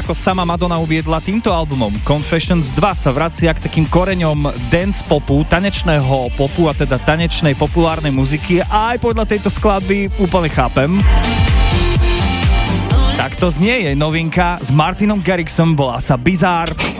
ako sama Madonna uviedla, týmto albumom Confessions 2 sa vracia k takým koreňom dance popu, tanečného popu a teda tanečnej populárnej muziky a aj podľa tejto skladby úplne chápem. Tak to znie jej novinka s Martinom Garrixom, volá sa Bizarre.